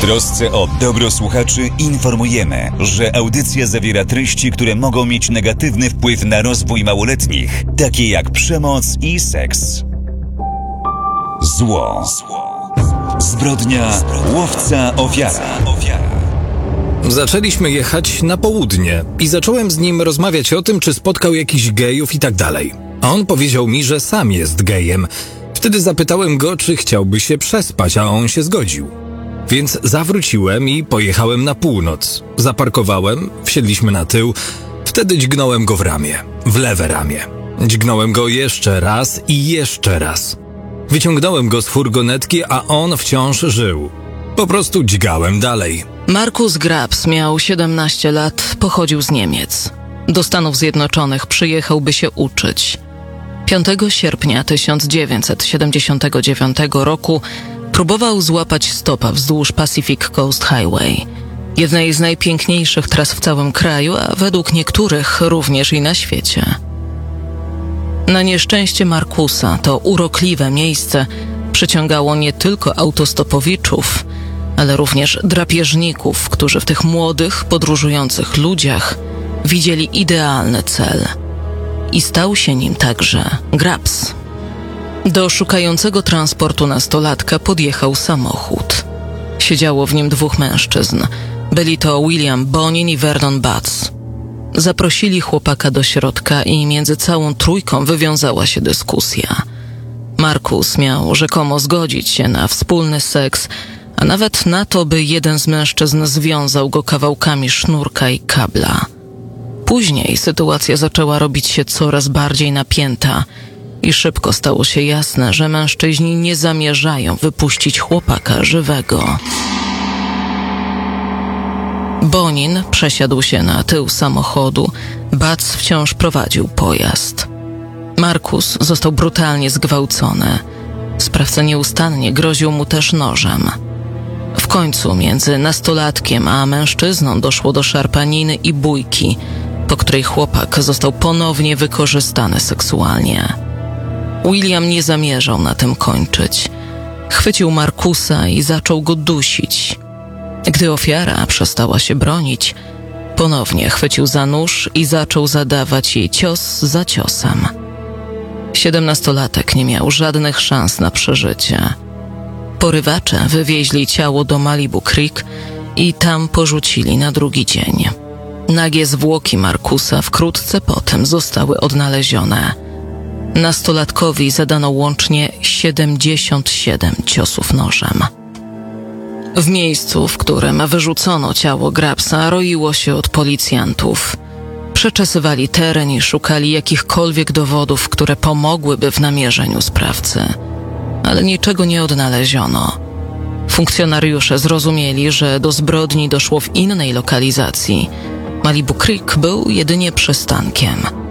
trosce o dobro słuchaczy informujemy, że audycja zawiera treści, które mogą mieć negatywny wpływ na rozwój małoletnich, takie jak przemoc i seks. Zło. Zbrodnia, łowca, ofiara. Zaczęliśmy jechać na południe i zacząłem z nim rozmawiać o tym, czy spotkał jakichś gejów i tak dalej. A on powiedział mi, że sam jest gejem. Wtedy zapytałem go, czy chciałby się przespać, a on się zgodził. Więc zawróciłem i pojechałem na północ. Zaparkowałem, wsiedliśmy na tył. Wtedy dźgnąłem go w ramię, w lewe ramię. Dźgnąłem go jeszcze raz i jeszcze raz. Wyciągnąłem go z furgonetki, a on wciąż żył. Po prostu dźgałem dalej. Markus Grabs miał 17 lat, pochodził z Niemiec. Do Stanów Zjednoczonych przyjechał, by się uczyć. 5 sierpnia 1979 roku próbował złapać stopa wzdłuż Pacific Coast Highway, jednej z najpiękniejszych tras w całym kraju, a według niektórych również i na świecie. Na nieszczęście Markusa to urokliwe miejsce przyciągało nie tylko autostopowiczów, ale również drapieżników, którzy w tych młodych, podróżujących ludziach widzieli idealny cel. I stał się nim także Grabs. Do szukającego transportu nastolatka podjechał samochód. Siedziało w nim 2 mężczyzn. Byli to William Bonin i Vernon Butts. Zaprosili chłopaka do środka i między całą trójką wywiązała się dyskusja. Markus miał rzekomo zgodzić się na wspólny seks, a nawet na to, by jeden z mężczyzn związał go kawałkami sznurka i kabla. Później sytuacja zaczęła robić się coraz bardziej napięta i szybko stało się jasne, że mężczyźni nie zamierzają wypuścić chłopaka żywego. Bonin przesiadł się na tył samochodu, Butts wciąż prowadził pojazd. Markus został brutalnie zgwałcony. Sprawca nieustannie groził mu też nożem. W końcu między nastolatkiem a mężczyzną doszło do szarpaniny i bójki, po której chłopak został ponownie wykorzystany seksualnie. William nie zamierzał na tym kończyć. Chwycił Markusa i zaczął go dusić. Gdy ofiara przestała się bronić, ponownie chwycił za nóż i zaczął zadawać jej cios za ciosem. 17-latek nie miał żadnych szans na przeżycie. Porywacze wywieźli ciało do Malibu Creek i tam porzucili na drugi dzień. Nagie zwłoki Markusa wkrótce potem zostały odnalezione. Nastolatkowi zadano łącznie 77 ciosów nożem. W miejscu, w którym wyrzucono ciało Grabsa, roiło się od policjantów. Przeczesywali teren i szukali jakichkolwiek dowodów, które pomogłyby w namierzeniu sprawcy. Ale niczego nie odnaleziono. Funkcjonariusze zrozumieli, że do zbrodni doszło w innej lokalizacji. Malibu Creek był jedynie przystankiem.